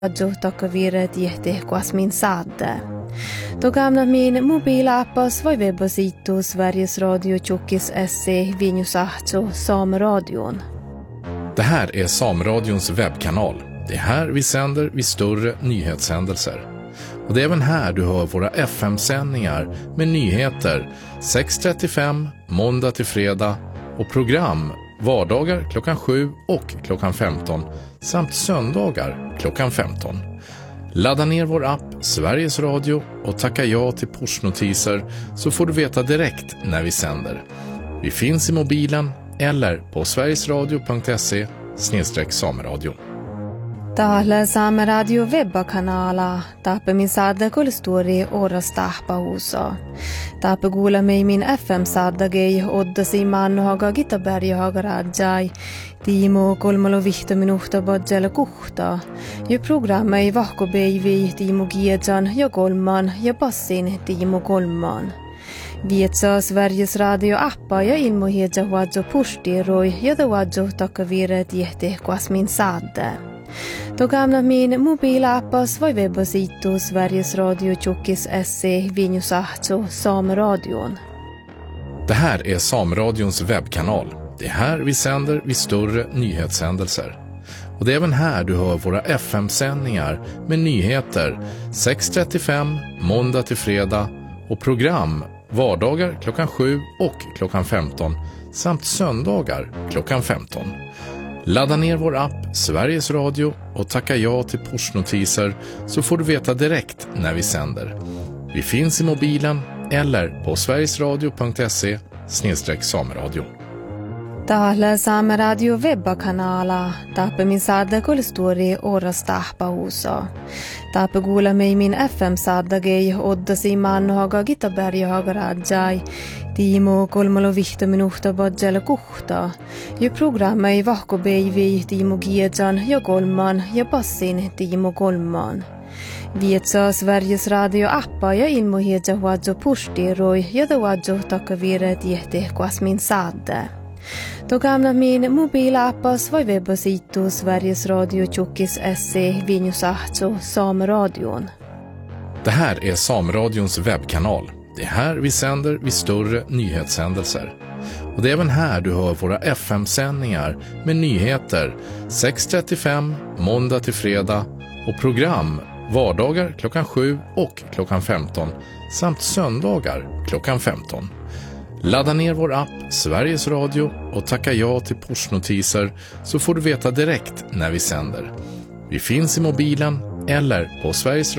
takavire tiehte Quasmin Sadde. Togamna min mobilappas vai webbasito Sveriges Radio Tjockis SC Vinjusahto Sameradion. Det här är Sameradions webbkanal. Det är här vi sänder vid större nyhetshändelser. Och det är även här du hör våra FM-sändningar med nyheter 6:35 måndag till fredag och program vardagar klockan 7 och klockan 15 samt söndagar klockan 15. Ladda ner vår app Sveriges Radio och tacka ja till pushnotiser så får du veta direkt när vi sänder. Vi finns i mobilen eller på sverigesradio.se/sameradio. Täällä Saameradio webbakanala taape min saadda kolstori oras tahpahuuso. Taape kuule mei min FM-saaddagei oddasi mannohaga Gitaberghaga rajai. Tiimo 3 minuutta bodjelle kuhta. Ja programma ei vahko beivi Tiimo Giedjan ja kolman ja passin Tiimo kolman. Vietsa Sveriges Radio appa ja ilmohedja huadjo pustiroi ja huadjo takavire tiehte Quasmin Sadde. Togamna min mobilappas vai webbasito Sveriges Radio Tjockis SC Vinjusahto Sameradion. Det här är Sameradions webbkanal. Det är här vi sänder vid större nyhetshändelser. Och det är även här du hör våra FM-sändningar med nyheter 6:35 måndag till fredag och program vardagar klockan 7 och klockan 15 samt söndagar klockan 15. Ladda ner vår app Sveriges Radio och tacka ja till pushnotiser så får du veta direkt när vi sänder. Vi finns i mobilen eller på sverigesradio.se/sameradio. Täällä Saameradio webbakanala taape min saadda kolstori oras tahpahuuso. Taape kuule mei min FM-saaddagei oddasi mannohaga Gitaberghaga rajai. Tiimo 3 minuutta bodjelle kuhta. Ja programma ei vahko beivi Tiimo Giedjan ja kolman ja passin Tiimo kolman. Vietsa Sveriges Radio appa ja ilmohedja huadjo pustiroi ja huadjo takavire tiehte Quasmin Sadde. Togamna min mobilappas vai webbasito Sveriges Radio Tjockis SC Vinjusahto Sameradion. Det här är Sameradions webbkanal. Det är här vi sänder vid större nyhetshändelser. Och det är även här du hör våra FM-sändningar med nyheter 6:35 måndag till fredag och program vardagar klockan 7 och klockan 15 samt söndagar klockan 15. Ladda ner vår app Sveriges Radio och tacka ja till pushnotiser så får du veta direkt när vi sänder. Vi finns i mobilen eller på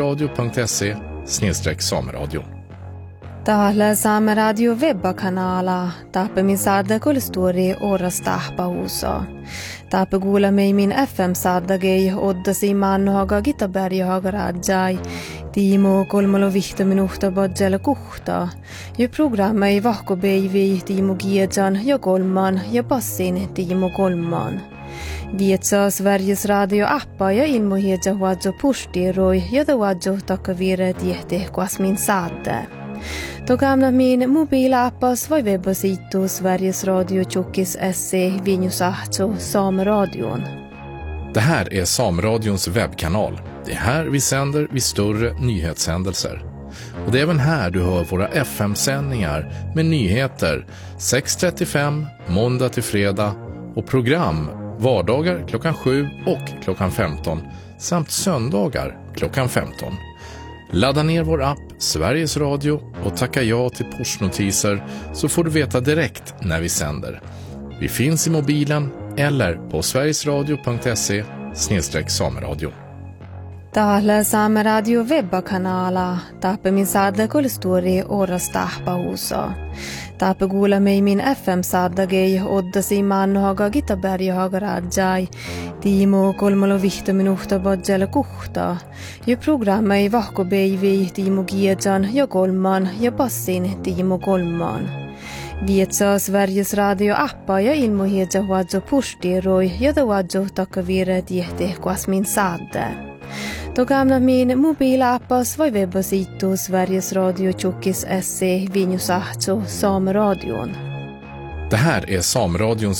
sverigesradio.se/sameradio. Täällä Saameradio webbakanala taape min saadda kolstori oras tahpahuuso. Taape kuule mei min FM-saaddagei oddasi mannohaga Gitaberghaga rajai. Tiimo 3 minuutta bodjelle kuhta. Ja programma ei vahko beivi Tiimo Giedjan ja kolman ja passin Tiimo kolman. Vietsa Sveriges Radio appa ja ilmohedja huadjo pustiroi ja huadjo takavire tiehte Quasmin Sadde. Togamna min mobilappas vai webbasito Sveriges Radio Tjockis SC Vinjusahto Sameradion. Det här är Sameradions webbkanal. Det är här vi sänder vid större nyhetshändelser. Och det är även här du hör våra FM-sändningar med nyheter 6:35 måndag till fredag och program vardagar klockan 7 och klockan 15 samt söndagar klockan 15. Ladda ner vår app Sveriges Radio och tacka ja till pushnotiser så får du veta direkt när vi sänder. Vi finns i mobilen eller på sverigesradio.se/sameradio. Täällä Saameradio webbakanala taape min saadda kolstori oras tahpahuuso. Taape kuule mei min FM-saaddagei oddasi mannohaga Gitaberghaga rajai. Tiimo 3 minuutta bodjelle kuhta. Ja programma ei vahko beivi Tiimo Giedjan ja kolman ja passin Tiimo kolman. Vietsa Sveriges Radio appa ja ilmohedja huadjo pustiroi ja huadjo takavire tiehte Quasmin Sadde. Togamna min mobilappas vai webbasito Sveriges Radio Tjockis SC Vinjusahto Sameradion. Det här är Sameradions